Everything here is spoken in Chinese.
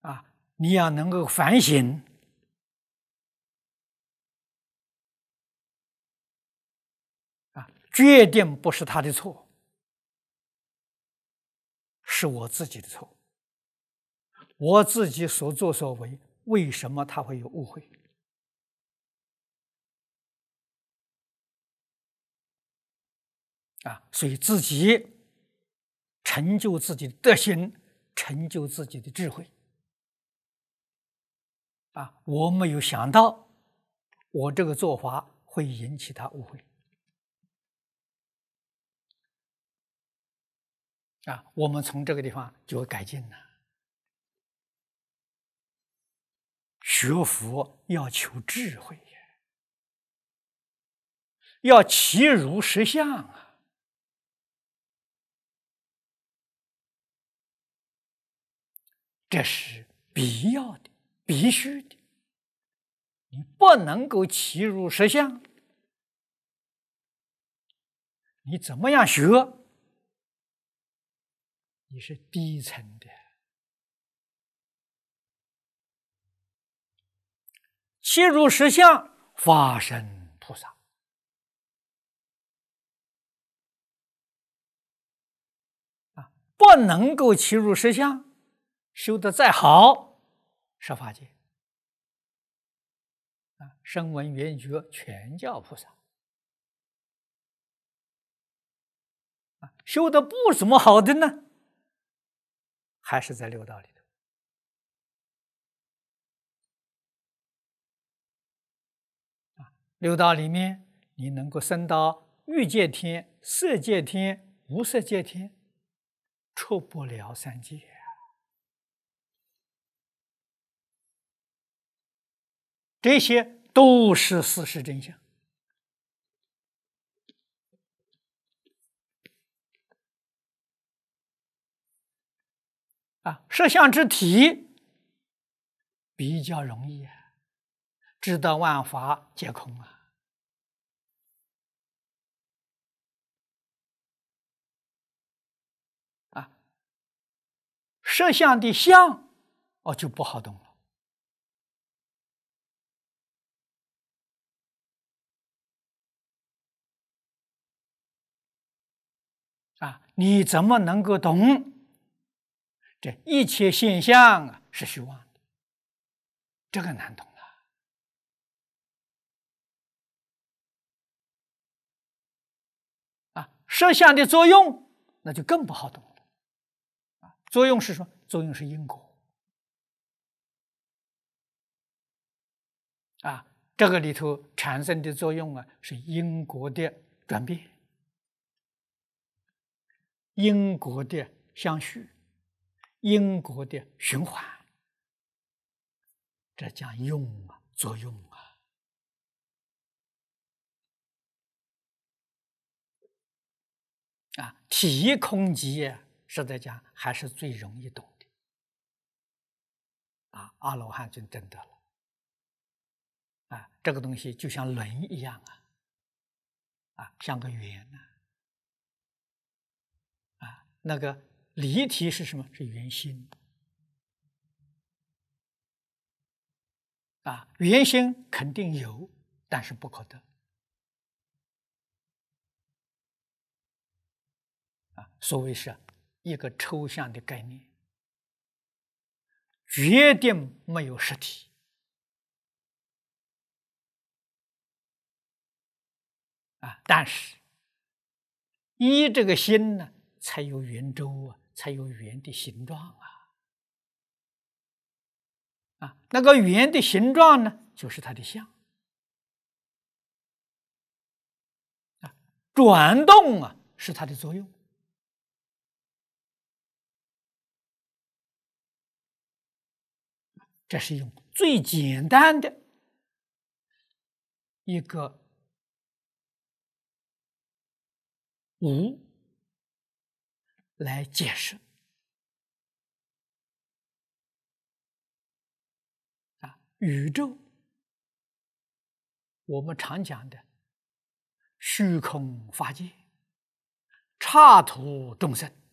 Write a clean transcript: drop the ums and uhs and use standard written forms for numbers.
你要能够反省，决定不是他的错，是我自己的错。我自己所作所为，为什么他会有误会？所以自己成就自己的德行，成就自己的智慧。我没有想到我这个做法会引起他误会。我们从这个地方就会改进了。学佛要求智慧，要契入实相这是必要的、必须的。你不能够契入实相，你怎么样学？你是低层的。契入实相，法身菩萨。不能够契入实相，修得再好，十法界声闻缘觉全教菩萨修得不怎么好的呢，还是在六道里头。六道里面，你能够升到欲界天、色界天、无色界天，出不了三界。这些都是事实真相。实相之体比较容易知道万法皆空实相的相就不好懂了。你怎么能够懂这一切现象是虚妄的？这个难懂了。实相的作用那就更不好懂了。作用是什么？作用是因果。这个里头产生的作用是因果的转变，因果的相续，因果的循环，这叫用作用体空即实在讲还是最容易懂的阿罗汉就证得了这个东西就像轮一样像个圆那个离体是什么？是圆心圆心肯定有，但是不可得所谓是一个抽象的概念，决定没有实体但是依这个心呢，才有圆周才有圆的形状那个圆的形状呢，就是它的相转动是它的作用这是用最简单的一个无来解释宇宙我们常讲的虚空法界，刹土众生